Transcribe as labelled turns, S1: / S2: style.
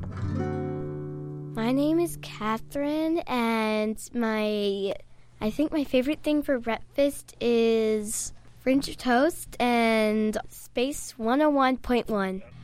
S1: My name is Catherine, and I think my favorite thing for breakfast is French toast and Space 101.1.